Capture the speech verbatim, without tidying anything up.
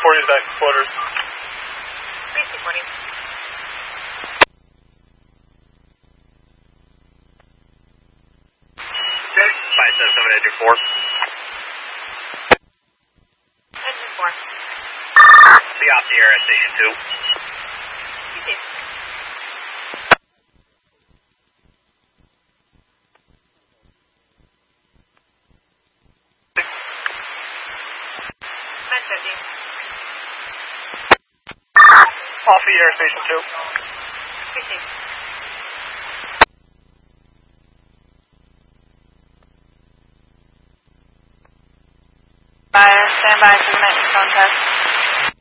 forty is back to quarters. three C forty. five seven seven, engine four. Engine four. The off the air at station two. C C. nine fifty. Off the air, station two. C C. Fire, stand by for the maintenance contest.